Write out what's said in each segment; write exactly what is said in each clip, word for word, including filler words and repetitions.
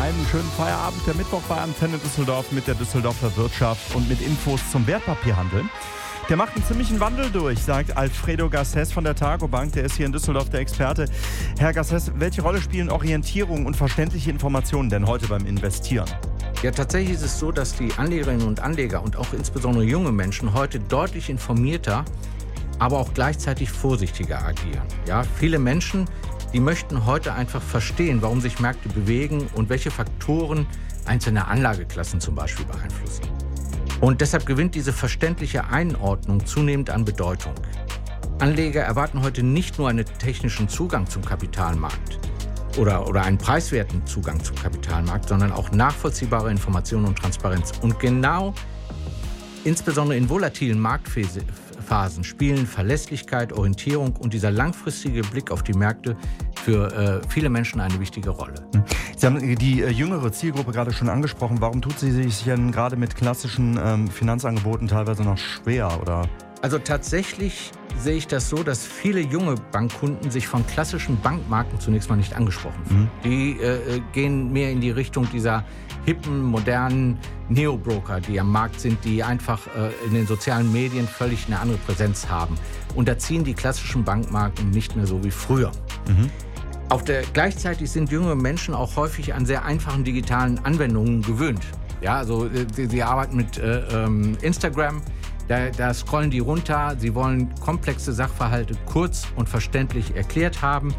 einen schönen Feierabend. Der Mittwoch bei Antenne Düsseldorf mit der Düsseldorfer Wirtschaft und mit Infos zum Wertpapierhandel. Der macht einen ziemlichen Wandel durch, sagt Alfredo Garcés von der Targobank. Der ist hier in Düsseldorf der Experte. Herr Garcés, welche Rolle spielen Orientierung und verständliche Informationen denn heute beim Investieren? Ja, tatsächlich ist es so, dass die Anlegerinnen und Anleger und auch insbesondere junge Menschen heute deutlich informierter, aber auch gleichzeitig vorsichtiger agieren. Ja, viele Menschen, die möchten heute einfach verstehen, warum sich Märkte bewegen und welche Faktoren einzelne Anlageklassen zum Beispiel beeinflussen. Und deshalb gewinnt diese verständliche Einordnung zunehmend an Bedeutung. Anleger erwarten heute nicht nur einen technischen Zugang zum Kapitalmarkt oder, oder einen preiswerten Zugang zum Kapitalmarkt, sondern auch nachvollziehbare Informationen und Transparenz. Und genau, insbesondere in volatilen Marktphasen, spielen Verlässlichkeit, Orientierung und dieser langfristige Blick auf die Märkte für äh, viele Menschen eine wichtige Rolle. Sie haben die äh, jüngere Zielgruppe gerade schon angesprochen. Warum tut sie sich denn gerade mit klassischen ähm, Finanzangeboten teilweise noch schwer? Oder? Also tatsächlich sehe ich das so, dass viele junge Bankkunden sich von klassischen Bankmarken zunächst mal nicht angesprochen fühlen. Mhm. Die äh, gehen mehr in die Richtung dieser hippen, modernen Neo-Broker, die am Markt sind, die einfach äh, in den sozialen Medien völlig eine andere Präsenz haben. Und da ziehen die klassischen Bankmarken nicht mehr so wie früher. Mhm. Auf der, gleichzeitig sind junge Menschen auch häufig an sehr einfachen digitalen Anwendungen gewöhnt. Ja, also sie, sie arbeiten mit äh, ähm, Instagram, da, da scrollen die runter, sie wollen komplexe Sachverhalte kurz und verständlich erklärt haben.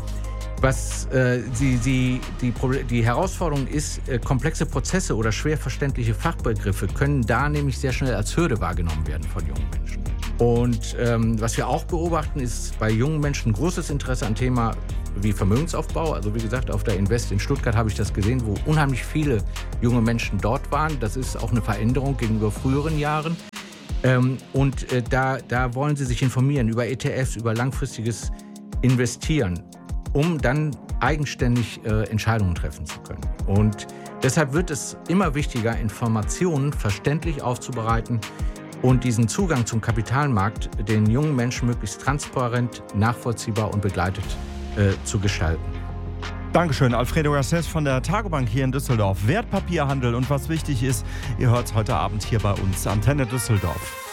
Was äh, sie, sie, die, die Herausforderung ist, äh, komplexe Prozesse oder schwer verständliche Fachbegriffe können da nämlich sehr schnell als Hürde wahrgenommen werden von jungen Menschen. Und ähm, was wir auch beobachten, ist bei jungen Menschen großes Interesse an Thema wie Vermögensaufbau. Also wie gesagt, auf der Invest in Stuttgart habe ich das gesehen, wo unheimlich viele junge Menschen dort waren. Das ist auch eine Veränderung gegenüber früheren Jahren. Ähm, und äh, da, da wollen sie sich informieren über E T Fs, über langfristiges Investieren, um dann eigenständig äh, Entscheidungen treffen zu können. Und deshalb wird es immer wichtiger, Informationen verständlich aufzubereiten und diesen Zugang zum Kapitalmarkt den jungen Menschen möglichst transparent, nachvollziehbar und begleitet äh, zu gestalten. Dankeschön, Alfredo Garcés von der Targobank hier in Düsseldorf. Wertpapierhandel und was wichtig ist, ihr hört es heute Abend hier bei uns, Antenne Düsseldorf.